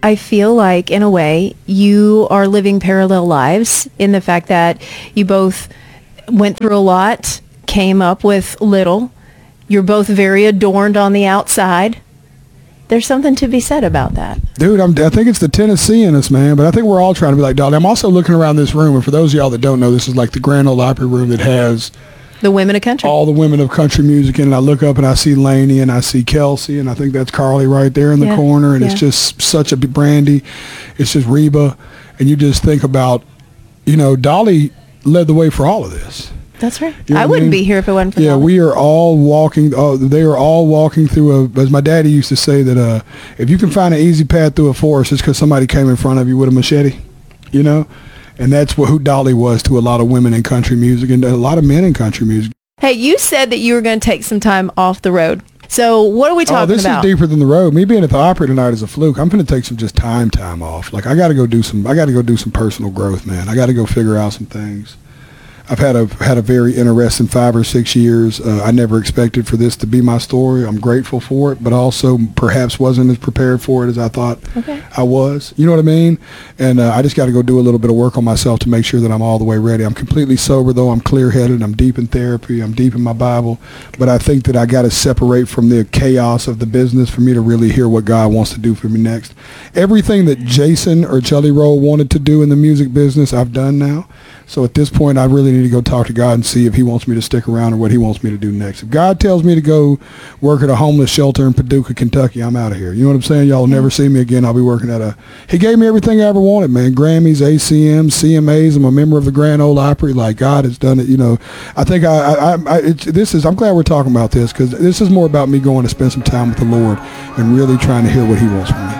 I feel like, in a way, you are living parallel lives in the fact that you both went through a lot, came up with little. You're both very adorned on the outside. There's something to be said about that. Dude, I think it's the Tennessee in us, man. But I think we're all trying to be like Dolly. I'm also looking around this room, and for those of y'all that don't know, this is like the Grand Ole Opry room that has the women of country. All the women of country music. And I look up and I see Lainey and I see Kelsey, and I think that's Carly right there in the corner. And it's just such a Brandy. It's just Reba. And you just think about, Dolly led the way for all of this. That's right. I wouldn't be here if it wasn't for Dolly. We are all walking. They are all walking through as my daddy used to say, that if you can find an easy path through a forest, it's because somebody came in front of you with a machete, And that's who Dolly was to a lot of women in country music and a lot of men in country music. Hey, you said that you were going to take some time off the road. So what are we talking about? This is deeper than the road. Me being at the Opry tonight is a fluke. I'm going to take some just time off. Like I got to go do some personal growth, man. I got to go figure out some things. I've had a very interesting 5 or 6 years. I never expected for this to be my story. I'm grateful for it, but also perhaps wasn't as prepared for it as I thought I was. You know what I mean? And I just got to go do a little bit of work on myself to make sure that I'm all the way ready. I'm completely sober, though. I'm clear-headed. I'm deep in therapy. I'm deep in my Bible. But I think that I got to separate from the chaos of the business for me to really hear what God wants to do for me next. Everything that Jason or Jelly Roll wanted to do in the music business, I've done now. So at this point, I really need to go talk to God and see if he wants me to stick around or what he wants me to do next. If God tells me to go work at a homeless shelter in Paducah, Kentucky, I'm out of here. You know what I'm saying? Y'all will never see me again. I'll be working at he gave me everything I ever wanted, man. Grammys, ACMs, CMAs. I'm a member of the Grand Ole Opry. Like, God has done it, I think I'm glad we're talking about this because this is more about me going to spend some time with the Lord and really trying to hear what he wants from me.